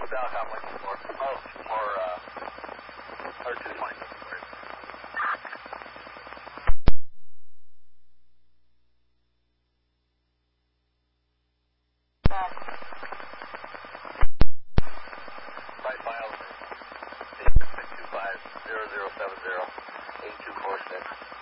about how much more, or 220. Flight miles, 625-0070-8246.